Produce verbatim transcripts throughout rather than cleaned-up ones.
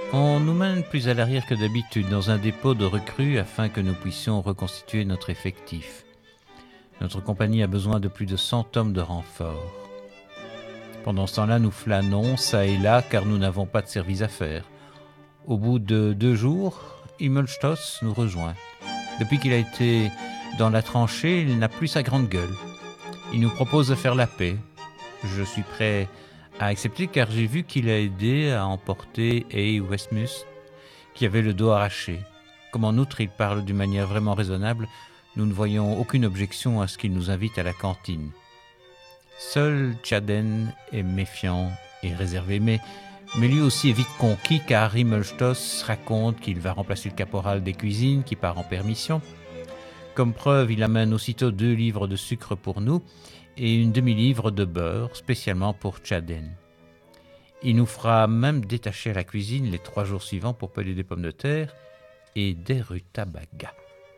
On nous mène plus à l'arrière que d'habitude dans un dépôt de recrues afin que nous puissions reconstituer notre effectif. Notre compagnie a besoin de plus de cent hommes de renfort. Pendant ce temps-là, nous flânons çà et là car nous n'avons pas de service à faire. Au bout de deux jours, Himmelstoss nous rejoint. Depuis qu'il a été dans la tranchée, il n'a plus sa grande gueule. Il nous propose de faire la paix. Je suis prêt à accepter car j'ai vu qu'il a aidé à emporter Hay Westmus, qui avait le dos arraché. Comme en outre il parle d'une manière vraiment raisonnable, nous ne voyons aucune objection à ce qu'il nous invite à la cantine. Seul Tchaden est méfiant et réservé, mais, mais lui aussi est vite conquis car Himmelstoss raconte qu'il va remplacer le caporal des cuisines qui part en permission. Comme preuve, il amène aussitôt deux livres de sucre pour nous et une demi-livre de beurre, spécialement pour Tchaden. Il nous fera même détacher à la cuisine les trois jours suivants pour peler des pommes de terre et des rutabagas.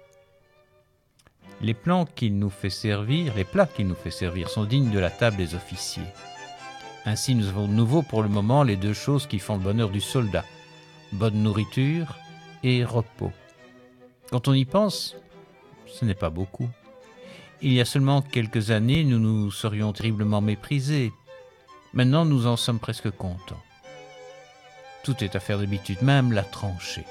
Les plans qu'il nous fait servir, les plats qu'il nous fait servir sont dignes de la table des officiers. Ainsi, nous avons de nouveau pour le moment les deux choses qui font le bonheur du soldat, bonne nourriture et repos. Quand on y pense, ce n'est pas beaucoup. Il y a seulement quelques années, nous nous serions terriblement méprisés. Maintenant, nous en sommes presque contents. Tout est affaire d'habitude, même la tranchée.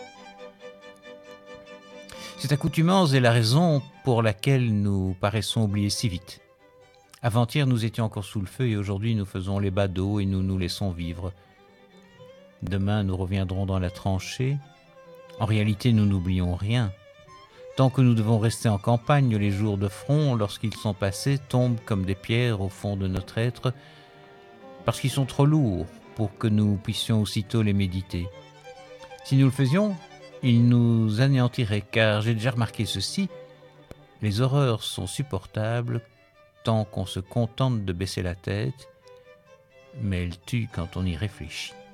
Cette accoutumance est la raison pour laquelle nous paraissons oublier si vite. Avant-hier, nous étions encore sous le feu et aujourd'hui, nous faisons les badauds et nous nous laissons vivre. Demain, nous reviendrons dans la tranchée. En réalité, nous n'oublions rien. Tant que nous devons rester en campagne, les jours de front, lorsqu'ils sont passés, tombent comme des pierres au fond de notre être, parce qu'ils sont trop lourds pour que nous puissions aussitôt les méditer. Si nous le faisions, ils nous anéantiraient, car j'ai déjà remarqué ceci, les horreurs sont supportables tant qu'on se contente de baisser la tête, mais elles tuent quand on y réfléchit.